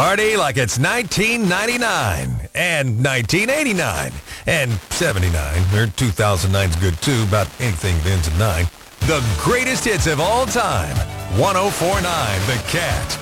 Party like it's 1999 and 1989 and 79, or 2009's good too, about anything that ends in 9. The greatest hits of all time. 104.9 The Cat.